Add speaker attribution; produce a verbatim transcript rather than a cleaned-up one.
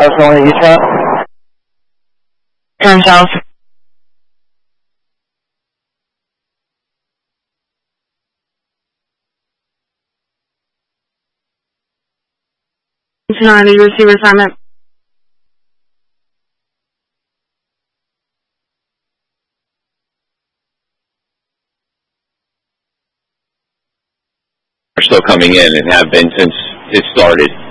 Speaker 1: That's the one you shot?
Speaker 2: Turn south. Cincinnati, receiver assignment.
Speaker 3: Are still coming in and have been since it started.